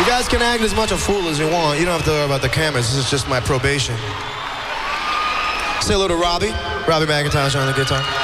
guys can act as much a fool as you want. You don't have to worry about the cameras. This is just my probation. Say hello to Robbie. Robbie McIntosh on the guitar.